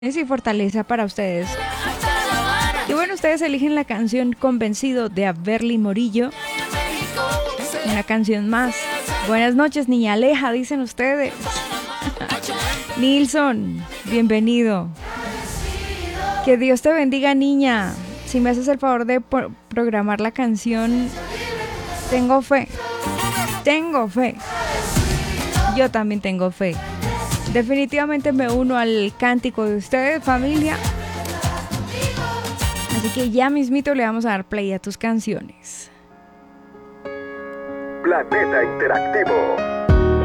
y fortaleza para ustedes. Y bueno, ustedes eligen la canción Convencido de Averly Morillo. Una canción más. Buenas noches, niña Aleja, dicen ustedes. Nilson, bienvenido. Que Dios te bendiga, niña. Si me haces el favor de programar la canción, tengo fe. Tengo fe. Yo también tengo fe. Definitivamente me uno al cántico de ustedes, familia. Así que ya mismito le vamos a dar play a tus canciones. Planeta Interactivo.